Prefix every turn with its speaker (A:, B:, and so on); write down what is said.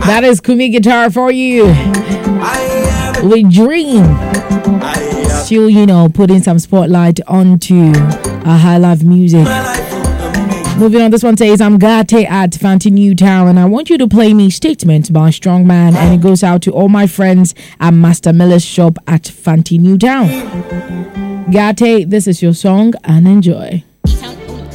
A: That is Kumi Guitar for you. We dream. Still, putting some spotlight onto high life music. Moving on, this one says, I'm Gate at Fanti Newtown, and I want you to play me Statement by Strongman, and it goes out to all my friends at Master Miller's shop at Fanti Newtown. Gate, this is your song, and enjoy.